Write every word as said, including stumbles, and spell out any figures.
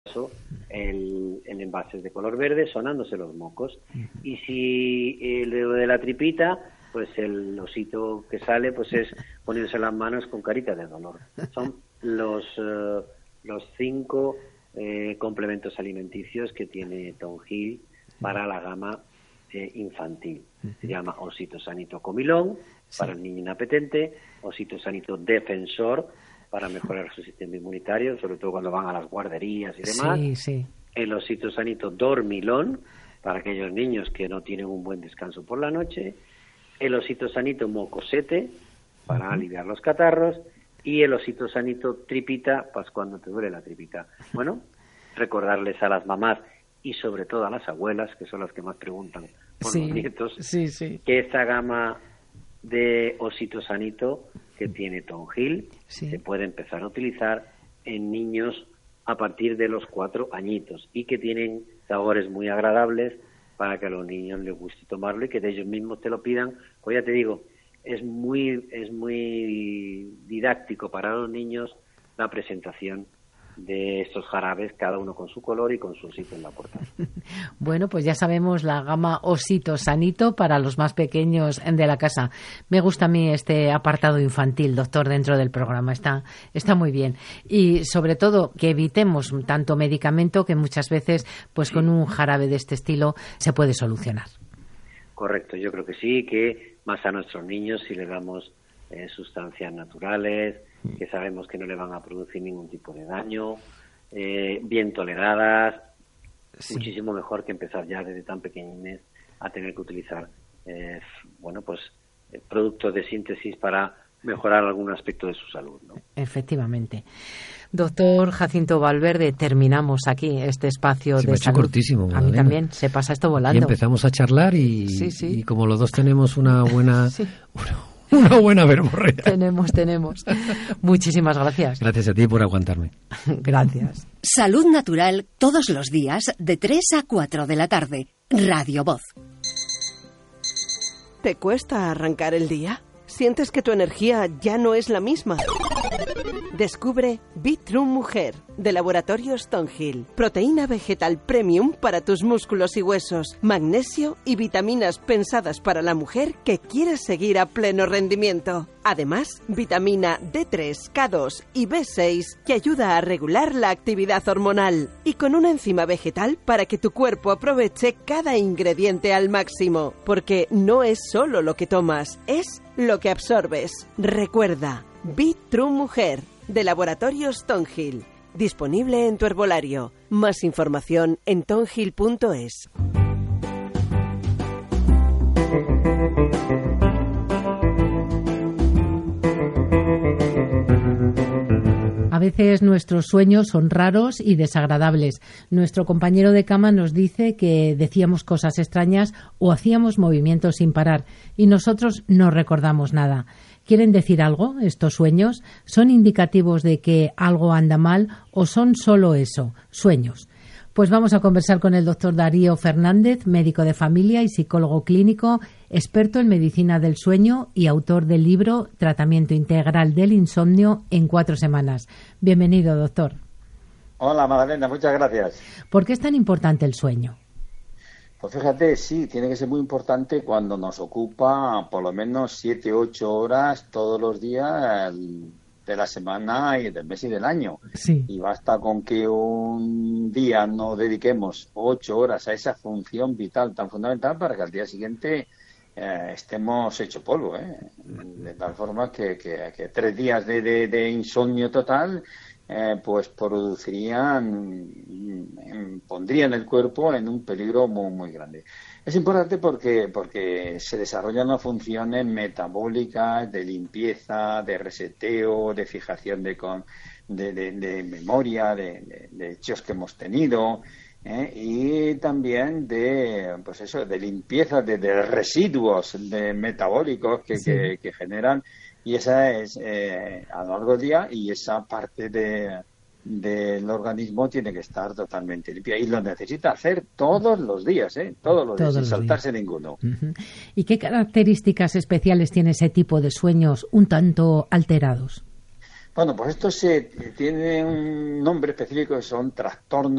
el, el envase es de color verde, sonándose los mocos. Y si el de, de la tripita, pues el osito que sale pues es poniéndose las manos con carita de dolor. Son los, uh, los cinco eh, complementos alimenticios que tiene Tonjil para la gama eh, infantil. Se llama osito sanito comilón, para el niño inapetente, osito sanito defensor, para mejorar su sistema inmunitario, sobre todo cuando van a las guarderías y demás. Sí, sí. El osito sanito dormilón, para aquellos niños que no tienen un buen descanso por la noche. El osito sanito mocosete, para uh-huh. aliviar los catarros. Y el osito sanito tripita, pues cuando te duele la tripita. Bueno, recordarles a las mamás y sobre todo a las abuelas, que son las que más preguntan por sí, los nietos, sí, sí. que esta gama de osito sanito que tiene Tonjil sí. se puede empezar a utilizar en niños a partir de los cuatro añitos y que tienen sabores muy agradables para que a los niños les guste tomarlo y que de ellos mismos te lo pidan. Pues ya te digo, es muy es muy didáctico para los niños la presentación de estos jarabes, cada uno con su color y con su osito en la portada. Bueno, pues ya sabemos la gama osito sanito para los más pequeños de la casa. Me gusta a mí este apartado infantil, doctor, dentro del programa. Está, está muy bien. Y sobre todo que evitemos tanto medicamento que muchas veces pues sí. con un jarabe de este estilo se puede solucionar. Correcto, yo creo que sí, que más a nuestros niños si le damos eh, sustancias naturales, que sabemos que no le van a producir ningún tipo de daño, eh, bien toleradas, sí. muchísimo mejor que empezar ya desde tan pequeñines a tener que utilizar eh, bueno pues eh, productos de síntesis para mejorar algún aspecto de su salud, ¿no? Efectivamente. Doctor Jacinto Valverde, terminamos aquí este espacio se de me ha hecho salud. cortísimo, a mí Magdalena. También, se pasa esto volando. Y empezamos a charlar y, sí, sí. y como los dos tenemos una buena... sí. una, Una buena verborrea. Tenemos, tenemos. Muchísimas gracias. Gracias a ti por aguantarme. Gracias. Salud Natural todos los días de tres a cuatro de la tarde. Radio Voz. ¿Te cuesta arrancar el día? ¿Sientes que tu energía ya no es la misma? Descubre Bitrun Mujer, de Laboratorios Tonjil. Proteína vegetal premium para tus músculos y huesos. Magnesio y vitaminas pensadas para la mujer que quiere seguir a pleno rendimiento. Además, vitamina D tres, K dos y B seis que ayuda a regular la actividad hormonal. Y con una enzima vegetal para que tu cuerpo aproveche cada ingrediente al máximo. Porque no es solo lo que tomas, es lo que absorbes. Recuerda, Bitrun Mujer, de Laboratorios Tonjil. Disponible en tu herbolario. Más información en tonjil punto es. A veces nuestros sueños son raros y desagradables. Nuestro compañero de cama nos dice que decíamos cosas extrañas o hacíamos movimientos sin parar y nosotros no recordamos nada. ¿Quieren decir algo estos sueños? ¿Son indicativos de que algo anda mal o son solo eso, sueños? Pues vamos a conversar con el doctor Darío Fernández, médico de familia y psicólogo clínico, experto en medicina del sueño y autor del libro Tratamiento Integral del Insomnio en cuatro semanas. Bienvenido, doctor. Hola, Magdalena, muchas gracias. ¿Por qué es tan importante el sueño? Pues fíjate, sí, tiene que ser muy importante cuando nos ocupa por lo menos siete, ocho horas todos los días de la semana y del mes y del año. Sí. Y basta con que un día no dediquemos ocho horas a esa función vital tan fundamental para que al día siguiente eh, estemos hecho polvo, ¿eh? De tal forma que, que, que tres días de, de, de insomnio total eh, pues producirían, pondrían el cuerpo en un peligro muy, muy grande. Es importante porque porque se desarrollan las funciones metabólicas, de limpieza, de reseteo, de fijación de con, de, de, de memoria, de, de, de hechos que hemos tenido, ¿eh? Y también de pues eso, de limpieza de, de residuos de metabólicos que, sí. que, que generan, y esa es eh, a lo largo del día, y esa parte de del organismo tiene que estar totalmente limpia y lo necesita hacer todos los días, ¿eh? Todos los todos días, sin los saltarse días. ninguno. Uh-huh. ¿Y qué características especiales tiene ese tipo de sueños un tanto alterados? Bueno, pues esto se tiene un nombre específico que son trastornos